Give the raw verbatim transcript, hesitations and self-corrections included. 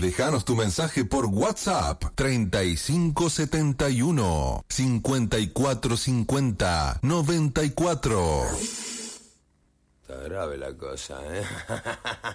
déjanos tu mensaje por WhatsApp treinta y cinco setenta y uno, cincuenta y cuatro cincuenta, noventa y cuatro. Está grave la cosa, ¿eh?